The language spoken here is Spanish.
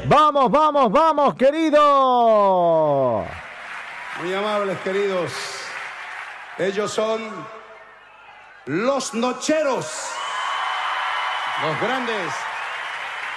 Vamos, vamos, vamos, querido. Muy amables, queridos. Ellos son los Nocheros, los grandes